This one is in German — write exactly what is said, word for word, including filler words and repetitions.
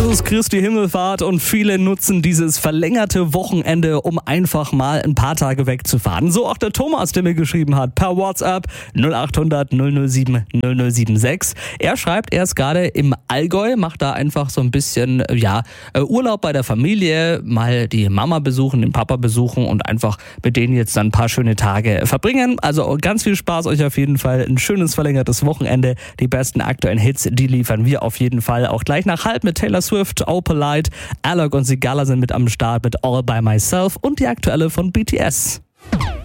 Es ist Christi Himmelfahrt und viele nutzen dieses verlängerte Wochenende, um einfach mal ein paar Tage wegzufahren. So auch der Thomas, der mir geschrieben hat, per WhatsApp null acht hundert null null sieben null null sieben sechs. Er schreibt, er ist gerade im Allgäu, macht da einfach so ein bisschen ja Urlaub bei der Familie, mal die Mama besuchen, den Papa besuchen und einfach mit denen jetzt dann ein paar schöne Tage verbringen. Also ganz viel Spaß euch auf jeden Fall, ein schönes verlängertes Wochenende. Die besten aktuellen Hits, die liefern wir auf jeden Fall auch gleich nach halb mit Taylor Swift, Opalite, Alok und Sigala sind mit am Start mit All By Myself und die aktuelle von B T S.